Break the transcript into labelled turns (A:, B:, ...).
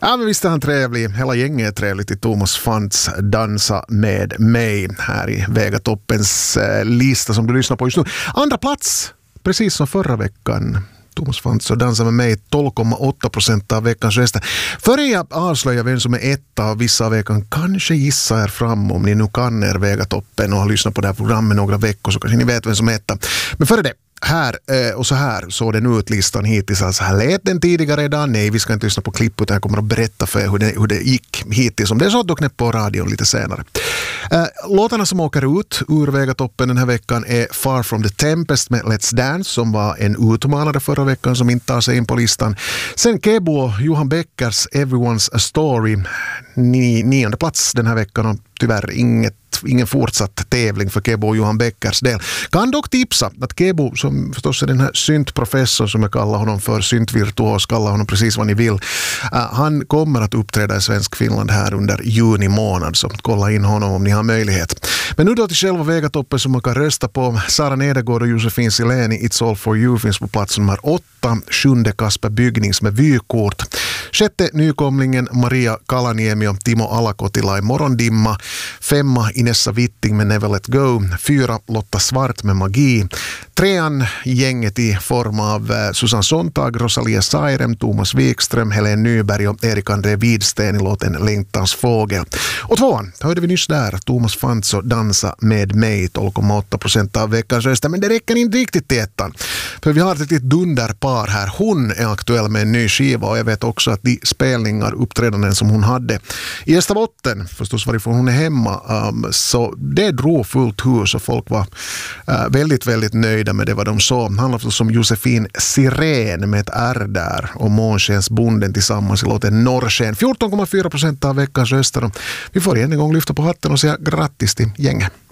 A: Ja, men visst är han trevlig. Hela gänget är trevligt i Thomas Fantz Dansa med mig här i Vegatoppens lista som du lyssnar på just nu. Andra plats, precis som förra veckan. Thomas Fantz och Dansa med mig 12,8% av veckans röster. Före jag avslöjar vem som är etta av vissa av er kan kanske gissa er fram om ni nu kan er Vegatoppen och har lyssnat på det här programmet några veckor så kanske ni vet vem som är etta. Men före det, här och så här såg den ut listan hittills. Alltså här lät den tidigare idag. Nej, vi ska inte lyssna på klipp utan jag kommer att berätta för er hur det gick hittills. Om det är så att du knäpper på radion lite senare. Låtarna som åker ut ur Vegatoppen den här veckan är Far from the Tempest med Let's Dance som var en utmanare förra veckan som inte tar sig in på listan. Sen Kebo och Johan Beckers Everyone's a Story 9:e plats den här veckan och tyvärr ingen fortsatt tävling för Kebo och Johan Beckers del. Kan dock tipsa att Kebo, som förstås är den här syntprofessorn som jag kallar honom för, syntvirtuos, kallar honom precis vad ni vill. Han kommer att uppträda i Svensk Finland här under juni månad, så kolla in honom om ni har möjlighet. Men nu då till själva Vegatoppen som man kan rösta på. Sara Nedergård och Josefin Sileni, It's All For You finns på plats nummer 8. 7:e Kasper Byggnings med vykort. 6:e nykomlingen Maria Kalaniemi och Timo Alakotila i Morondimma. 5:a Inessa Witting med Never Let Go. 4 Lotta Svart med Magi. 3:an gänget i form av Susanne Sontag, Rosalia Sairem, Thomas Wikström, Helen Nyberg och Erik André Widsten i låten Längtans fågel. Och 2:an, hörde vi nyss där, Thomas Fantz och Dansa med mig, 12,8% av veckans röster. Men det räcker inte riktigt till ettan. För vi har ett litet dunderpar här. Hon är aktuell med en ny skiva och jag vet också att de spelningar, uppträdanden som hon hade i Österbotten, förstås varifrån hon är hemma, så det drog fullt hus och folk var väldigt, väldigt nöjda med det vad de sa. Det handlar förstås om Josefin Siren med ett R där och Månskensbonden tillsammans i låten Norrsken. 14,4% av veckans röster. Vi får en gång lyfta på hatten och säga grattis till gänget.